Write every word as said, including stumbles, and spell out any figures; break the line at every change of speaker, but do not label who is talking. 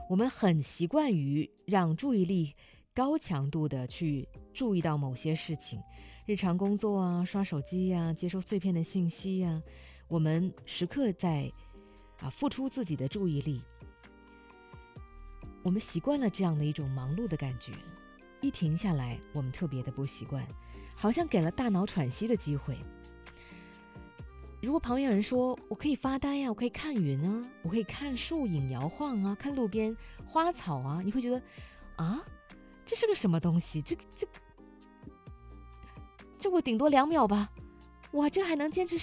我们很习惯于让注意力高强度的去注意到某些事情，日常工作啊，刷手机呀、接收碎片的信息呀，我们时刻在啊付出自己的注意力。我们习惯了这样的一种忙碌的感觉，一停下来，我们特别的不习惯，好像给了大脑喘息的机会。如果旁边有人说我可以发呆呀、我可以看云啊，我可以看树影摇晃啊，看路边花草啊，你会觉得啊，这是个什么东西？这这这我顶多两秒吧，哇，这还能坚持